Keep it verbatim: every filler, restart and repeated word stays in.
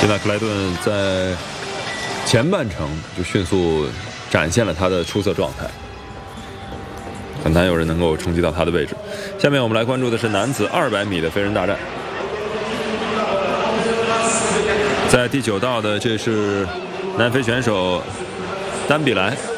现在克莱顿在前半程就迅速展现了他的出色状态，很难有人能够冲击到他的位置。下面我们来关注的是男子二百米的飞人大战。在第九道的，这是南非选手丹比莱。